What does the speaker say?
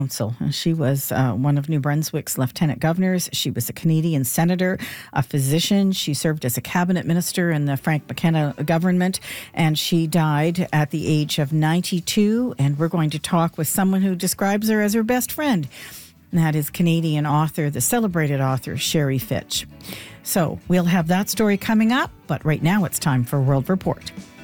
Council. She was one of New Brunswick's lieutenant governors. She was a Canadian senator, a physician. She served as a cabinet minister in the Frank McKenna government, and she died at the age of 92. And we're going to talk with someone who describes her as her best friend. And that is Canadian author, the celebrated author, Sherry Fitch. So we'll have that story coming up, but right now it's time for World Report.